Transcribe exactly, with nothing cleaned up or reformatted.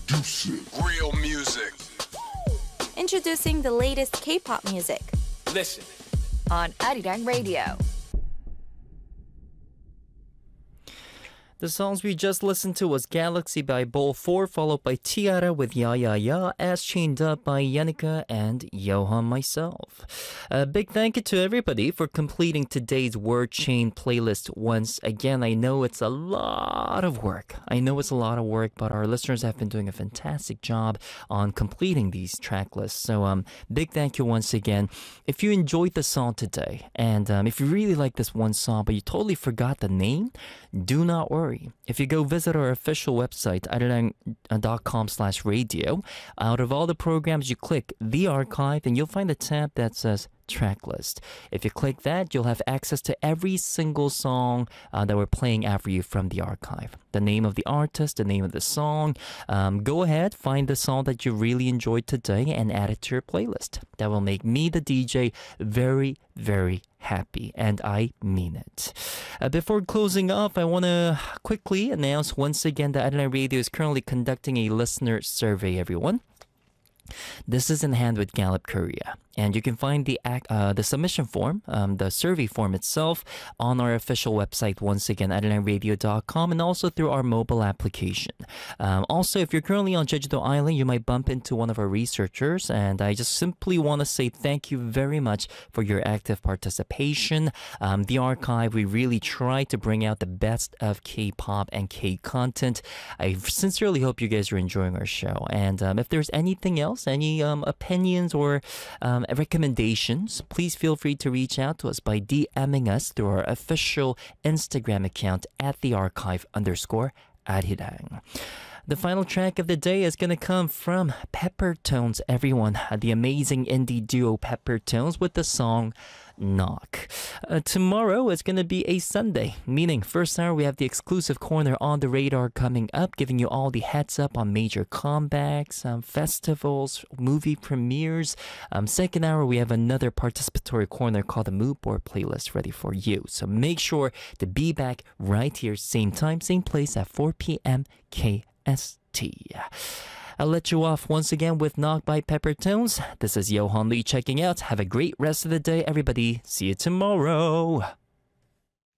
Real music. Introducing the latest K-pop music. Listen. On Arirang Radio. The songs we just listened to was Galaxy by Bowl four, followed by Tiara with Ya Ya Ya, as Chained Up by Yannicka and Johan myself. A big thank you to everybody for completing today's Word Chain playlist once again. I know it's a lot of work. I know it's a lot of work, but our listeners have been doing a fantastic job on completing these track lists. So um, big thank you once again. If you enjoyed the song today, and um, if you really like this one song, but you totally forgot the name, do not worry. If you go visit our official website, arirang.com slash radio, out of all the programs, you click the archive and you'll find a tab that says track list. If you click that, you'll have access to every single song uh, that we're playing after you from the archive. The name of the artist, the name of the song. Um, go ahead, find the song that you really enjoyed today and add it to your playlist. That will make me, the D J, very, very happy, and I mean it. Uh, before closing off, I want to quickly announce once again that Arirang Radio is currently conducting a listener survey, everyone. This is in hand with Gallup Korea, and you can find the uh, the submission form, um, the survey form itself, on our official website, once again, arirang radio dot com, and also through our mobile application. Um, also, if you're currently on Jeju-do Island, you might bump into one of our researchers, and I just simply want to say thank you very much for your active participation. Um, the archive, we really try to bring out the best of K-pop and K-content. I sincerely hope you guys are enjoying our show, and um, if there's anything else, any um, opinions or um, recommendations, please feel free to reach out to us by DMing us through our official Instagram account at the archive underscore Arirang. The final track of the day is going to come from Peppertones, everyone. The amazing indie duo Peppertones with the song Knock. Uh, tomorrow is going to be a Sunday, meaning first hour we have the exclusive corner on the radar coming up, giving you all the heads up on major comebacks, um, festivals, movie premieres. Um, second hour we have another participatory corner called the Mood Board playlist ready for you. So make sure to be back right here, same time, same place at four p.m. K S T. I'll let you off once again with Knock by Peppertones. This is Johan Lee checking out. Have a great rest of the day, everybody. See you tomorrow.